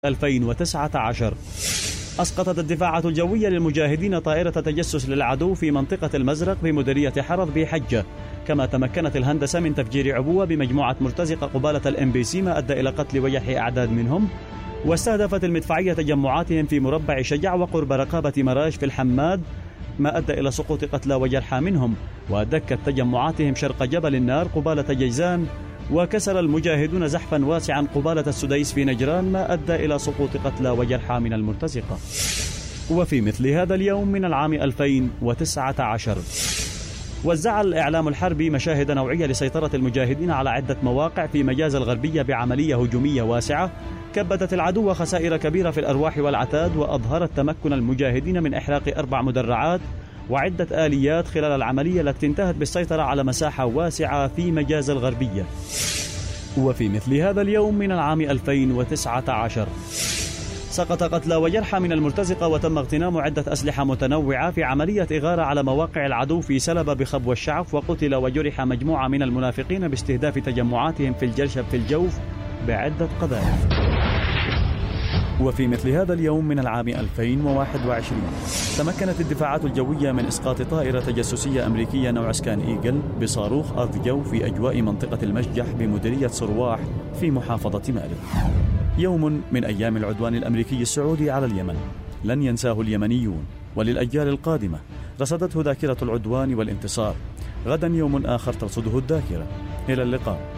2019 أسقطت الدفاعات الجوية للمجاهدين طائرة تجسس للعدو في منطقة المزرق بمديرية حرر بحجة. كما تمكنت الهندسة من تفجير عبوة بمجموعة مرتزقة قبالة الMBC ما أدى إلى قتل وجرح أعداد منهم. واستهدفت المدفعية تجمعاتهم في مربع شجع وقرب رقابة مراج في الحماد ما أدى إلى سقوط قتلى وجرحى منهم. ودكت تجمعاتهم شرق جبل النار قبالة جيزان. وكسر المجاهدون زحفا واسعا قبالة السديس في نجران ما أدى إلى سقوط قتلى وجرحى من المرتزقة. وفي مثل هذا اليوم من العام 2019 وزع الإعلام الحربي مشاهد نوعية لسيطرة المجاهدين على عدة مواقع في مجاز الغربية بعملية هجومية واسعة كبدت العدو خسائر كبيرة في الأرواح والعتاد، وأظهرت تمكن المجاهدين من إحراق 4 مدرعات وعدة آليات خلال العملية التي انتهت بالسيطرة على مساحة واسعة في مجاز الغربية. وفي مثل هذا اليوم من العام 2019 سقط قتلى وجرحى من المرتزقة وتم اغتنام عدة أسلحة متنوعة في عملية إغارة على مواقع العدو في سلبة بخبو الشعف. وقتل وجرح مجموعة من المنافقين باستهداف تجمعاتهم في الجرشب في الجوف بعدة قذائف. وفي مثل هذا اليوم من العام 2021 تمكنت الدفاعات الجوية من إسقاط طائرة تجسسية أمريكية نوع سكان إيجل بصاروخ أرض جو في أجواء منطقة المشجح بمديرية صرواح في محافظة مأرب. يوم من أيام العدوان الأمريكي السعودي على اليمن لن ينساه اليمنيون، وللأجيال القادمة رصدته ذاكرة العدوان والانتصار. غدا يوم آخر ترصده الذاكرة. إلى اللقاء.